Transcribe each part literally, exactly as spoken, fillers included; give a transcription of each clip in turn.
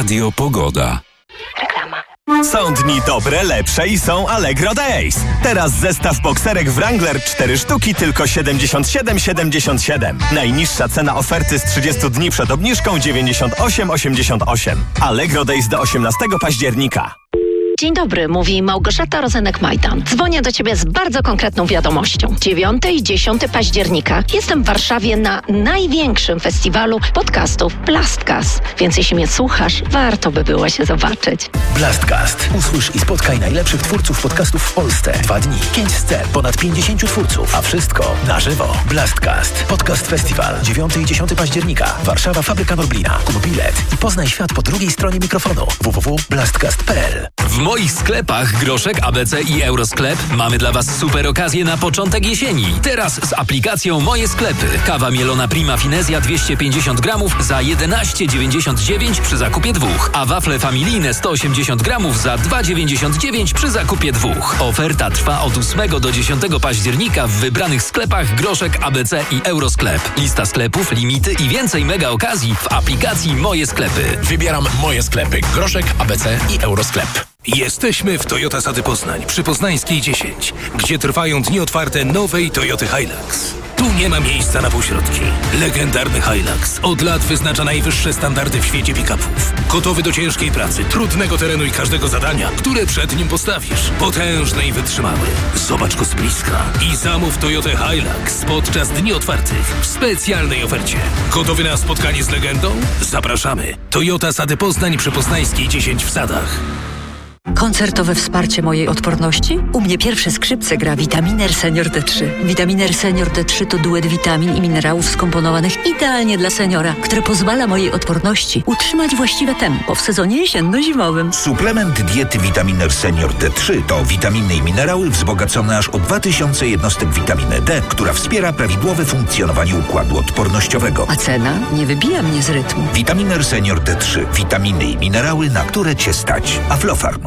Radio Pogoda. Reklama. Są dni dobre, lepsze i są Allegro Days. Teraz zestaw bokserek Wrangler cztery sztuki tylko siedemdziesiąt siedem siedemdziesiąt siedem. Najniższa cena oferty z trzydziestu dni przed obniżką dziewięćdziesiąt osiem osiemdziesiąt osiem. Allegro Days do osiemnastego października. Dzień dobry, mówi Małgorzata Rozenek-Majdan. Dzwonię do Ciebie z bardzo konkretną wiadomością. dziewiątego i dziesiątego października jestem w Warszawie na największym festiwalu podcastów Blastcast. Więc jeśli mnie słuchasz, warto by było się zobaczyć. Blastcast. Usłysz i spotkaj najlepszych twórców podcastów w Polsce. Dwa dni, pięć scen, ponad pięćdziesięciu twórców, a wszystko na żywo. Blastcast. Podcast Festiwal. dziewiątego i dziesiątego października. Warszawa, Fabryka Norblina. Kup bilet i poznaj świat po drugiej stronie mikrofonu. w w w kropka blastcast kropka p l. W moich sklepach Groszek, A B C i Eurosklep mamy dla Was super okazje na początek jesieni. Teraz z aplikacją Moje Sklepy. Kawa mielona Prima Finezja dwieście pięćdziesiąt gramów za jedenaście dziewięćdziesiąt dziewięć przy zakupie dwóch, a wafle familijne sto osiemdziesiąt gramów za dwa dziewięćdziesiąt dziewięć przy zakupie dwóch. Oferta trwa od ósmego do dziesiątego października w wybranych sklepach Groszek, A B C i Eurosklep. Lista sklepów, limity i więcej mega okazji w aplikacji Moje Sklepy. Wybieram Moje Sklepy. Groszek, A B C i Eurosklep. Jesteśmy w Toyota Sady Poznań przy Poznańskiej dziesięć, gdzie trwają dni otwarte nowej Toyoty Hilux. Tu nie ma miejsca na półśrodki. Legendarny Hilux od lat wyznacza najwyższe standardy w świecie pick-upów. Gotowy do ciężkiej pracy, trudnego terenu i każdego zadania, które przed nim postawisz. Potężny i wytrzymały. Zobacz go z bliska i zamów Toyotę Hilux podczas dni otwartych w specjalnej ofercie. Gotowy na spotkanie z legendą? Zapraszamy. Toyota Sady Poznań przy Poznańskiej dziesięć w Sadach. Koncertowe wsparcie mojej odporności? U mnie pierwsze skrzypce gra Vitaminer Senior D trzy. Vitaminer Senior D trzy to duet witamin i minerałów skomponowanych idealnie dla seniora, które pozwala mojej odporności utrzymać właściwe tempo w sezonie jesienno-zimowym. Suplement diety Vitaminer Senior D trzy to witaminy i minerały wzbogacone aż o dwa tysiące jednostek witaminy D, która wspiera prawidłowe funkcjonowanie układu odpornościowego. A cena nie wybija mnie z rytmu. Vitaminer Senior D trzy. Witaminy i minerały, na które Cię stać. Aflofarm.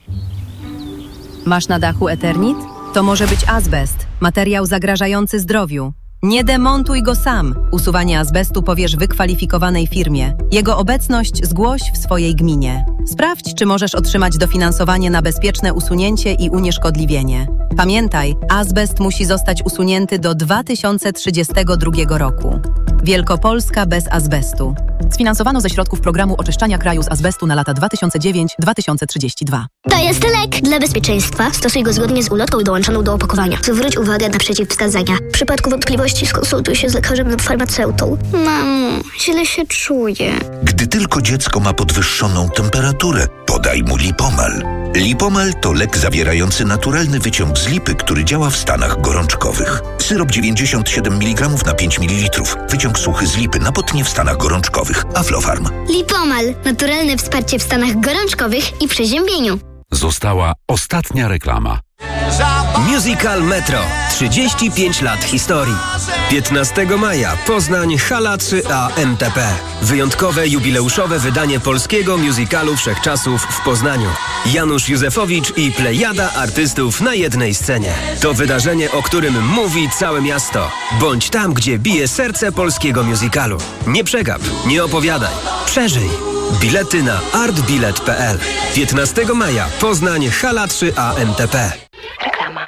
Masz na dachu Eternit? To może być azbest, materiał zagrażający zdrowiu. Nie demontuj go sam. Usuwanie azbestu powierz wykwalifikowanej firmie. Jego obecność zgłoś w swojej gminie. Sprawdź, czy możesz otrzymać dofinansowanie na bezpieczne usunięcie i unieszkodliwienie. Pamiętaj, azbest musi zostać usunięty do dwa tysiące trzydziestego drugiego roku. Wielkopolska bez azbestu. Sfinansowano ze środków programu oczyszczania kraju z azbestu na lata dwa tysiące dziewiąty do dwa tysiące trzydziestego drugiego. To jest lek. Dla bezpieczeństwa stosuj go zgodnie z ulotką dołączoną do opakowania. Zwróć uwagę na przeciwwskazania. W przypadku wątpliwości skonsultuj się z lekarzem lub farmaceutą. Mamo, źle się czuję. Gdy tylko dziecko ma podwyższoną temperaturę, podaj mu Lipomal. Lipomal to lek zawierający naturalny wyciąg z lipy, który działa w stanach gorączkowych. Syrop dziewięćdziesiąt siedem miligramów na pięć mililitrów. Wyciąg suchy z lipy na potnie w stanach gorączkowych. Aflofarm. Lipomal. Naturalne wsparcie w stanach gorączkowych i przeziębieniu. Została ostatnia reklama. Musical Metro. trzydzieści pięć lat historii. piętnastego maja Poznań, Hala trzy A M T P. Wyjątkowe jubileuszowe wydanie polskiego musicalu wszechczasów w Poznaniu. Janusz Józefowicz i plejada artystów na jednej scenie. To wydarzenie, o którym mówi całe miasto. Bądź tam, gdzie bije serce polskiego musicalu. Nie przegap, nie opowiadaj. Przeżyj. Bilety na artbilet kropka p l. piętnastego maja Poznań, Hala trzy A M T P. Reklama.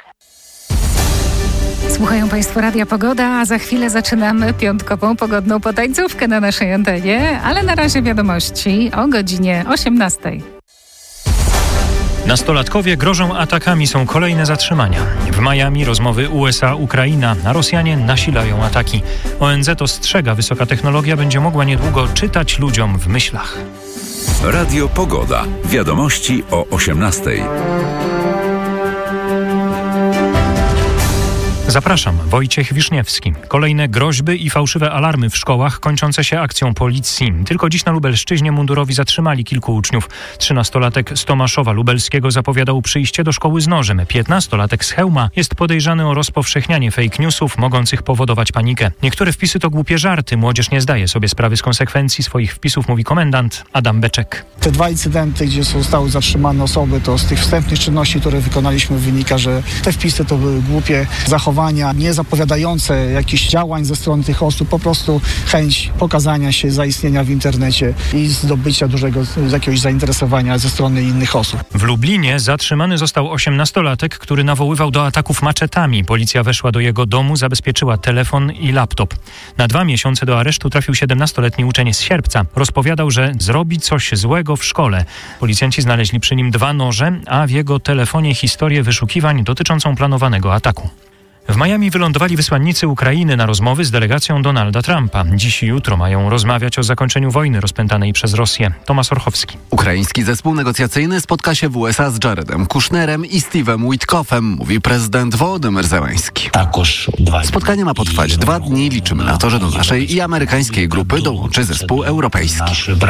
Słuchają Państwo Radia Pogoda, a za chwilę zaczynamy piątkową pogodną potańcówkę na naszej antenie, ale na razie wiadomości o godzinie osiemnastej. Nastolatkowie grożą atakami, są kolejne zatrzymania. W Miami rozmowy U S A-Ukraina, a Rosjanie nasilają ataki. O N Z ostrzega, wysoka technologia będzie mogła niedługo czytać ludziom w myślach. Radio Pogoda. Wiadomości o osiemnastej. Zapraszam, Wojciech Wiszniewski. Kolejne groźby i fałszywe alarmy w szkołach kończące się akcją policji. Tylko dziś na Lubelszczyźnie mundurowi zatrzymali kilku uczniów. Trzynastolatek z Tomaszowa Lubelskiego zapowiadał przyjście do szkoły z nożem. Piętnastolatek z Chełma jest podejrzany o rozpowszechnianie fake newsów mogących powodować panikę. Niektóre wpisy to głupie żarty. Młodzież nie zdaje sobie sprawy z konsekwencji swoich wpisów, mówi komendant Adam Beczek. Te dwa incydenty, gdzie zostały zatrzymane osoby, to z tych wstępnych czynności, które wykonaliśmy, wynika, że te wpisy to były głupie zachowania. zachowania niezapowiadające jakichś działań ze strony tych osób, po prostu chęć pokazania się, zaistnienia w internecie i zdobycia dużego jakiegoś zainteresowania ze strony innych osób. W Lublinie zatrzymany został osiemnastolatek, który nawoływał do ataków maczetami. Policja weszła do jego domu, zabezpieczyła telefon i laptop. Na dwa miesiące do aresztu trafił siedemnastoletni uczeń z Sierpca. Rozpowiadał, że zrobi coś złego w szkole. Policjanci znaleźli przy nim dwa noże, a w jego telefonie historię wyszukiwań dotyczącą planowanego ataku. W Miami wylądowali wysłannicy Ukrainy na rozmowy z delegacją Donalda Trumpa. Dziś i jutro mają rozmawiać o zakończeniu wojny rozpętanej przez Rosję. Tomasz Orchowski. Ukraiński zespół negocjacyjny spotka się w U S A z Jaredem Kushnerem i Steve'em Witkoffem, mówi prezydent Wołodymyr Zełenski. Spotkanie ma potrwać dwa dni. Liczymy na to, że do naszej i amerykańskiej grupy dołączy zespół europejski.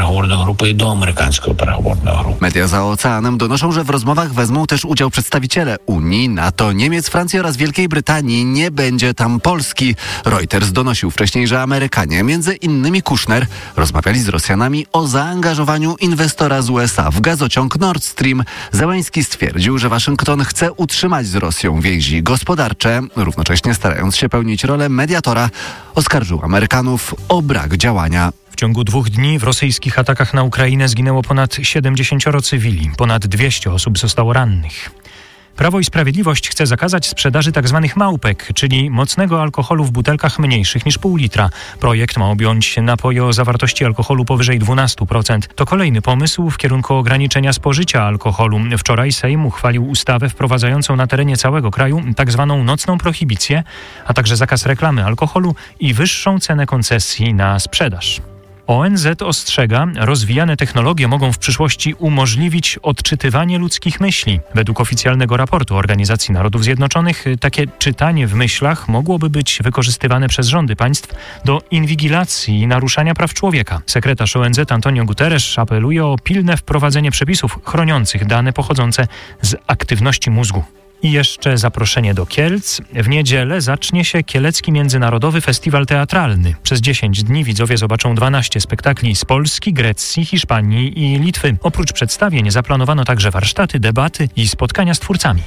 Media za oceanem donoszą, że w rozmowach wezmą też udział przedstawiciele Unii, NATO, Niemiec, Francji oraz Wielkiej Brytanii. Nie będzie tam Polski. Reuters donosił wcześniej, że Amerykanie, między innymi Kushner, rozmawiali z Rosjanami o zaangażowaniu inwestora z U S A w gazociąg Nord Stream. Zełenski stwierdził, że Waszyngton chce utrzymać z Rosją więzi gospodarcze, równocześnie starając się pełnić rolę mediatora. Oskarżył Amerykanów o brak działania. W ciągu dwóch dni w rosyjskich atakach na Ukrainę zginęło ponad siedemdziesięcioro cywili. Ponad dwieście osób zostało rannych. Prawo i Sprawiedliwość chce zakazać sprzedaży tzw. małpek, czyli mocnego alkoholu w butelkach mniejszych niż pół litra. Projekt ma objąć napoje o zawartości alkoholu powyżej dwanaście procent. To kolejny pomysł w kierunku ograniczenia spożycia alkoholu. Wczoraj Sejm uchwalił ustawę wprowadzającą na terenie całego kraju tzw. nocną prohibicję, a także zakaz reklamy alkoholu i wyższą cenę koncesji na sprzedaż. O N Z ostrzega, rozwijane technologie mogą w przyszłości umożliwić odczytywanie ludzkich myśli. Według oficjalnego raportu Organizacji Narodów Zjednoczonych takie czytanie w myślach mogłoby być wykorzystywane przez rządy państw do inwigilacji i naruszania praw człowieka. Sekretarz O N Z Antonio Guterres apeluje o pilne wprowadzenie przepisów chroniących dane pochodzące z aktywności mózgu. I jeszcze zaproszenie do Kielc. W niedzielę zacznie się Kielecki Międzynarodowy Festiwal Teatralny. Przez dziesięć dni widzowie zobaczą dwanaście spektakli z Polski, Grecji, Hiszpanii i Litwy. Oprócz przedstawień zaplanowano także warsztaty, debaty i spotkania z twórcami.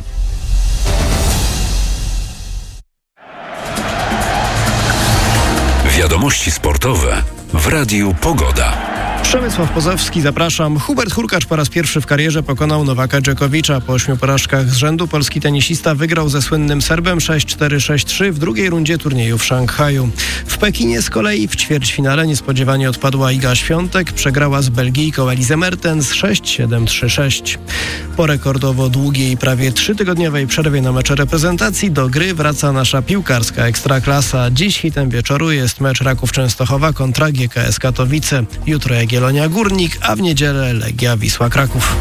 Wiadomości sportowe w Radiu Pogoda. Przemysław Pozowski, zapraszam. Hubert Hurkacz po raz pierwszy w karierze pokonał Nowaka Dżokowicza. Po ośmiu porażkach z rzędu polski tenisista wygrał ze słynnym Serbem sześć cztery sześć trzy w drugiej rundzie turnieju w Szanghaju. W Pekinie z kolei w ćwierćfinale niespodziewanie odpadła Iga Świątek. Przegrała z Belgijką Elizę Mertens sześć siedem trzy sześć. Po rekordowo długiej, prawie trzytygodniowej przerwie na mecze reprezentacji do gry wraca nasza piłkarska ekstraklasa. Dziś hitem wieczoru jest mecz Raków Częstochowa kontra G K S Katowice. Jutro Jagiellonia Górnik, a w niedzielę Legia Wisła Kraków.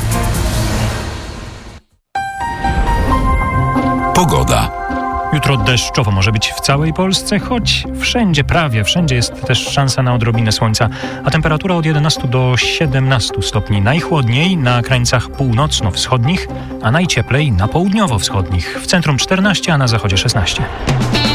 Pogoda. Jutro deszczowo może być w całej Polsce, choć wszędzie, prawie wszędzie jest też szansa na odrobinę słońca, a temperatura od jedenastu do siedemnastu stopni. Najchłodniej na krańcach północno-wschodnich, a najcieplej na południowo-wschodnich. W centrum czternaście, a na zachodzie szesnaście.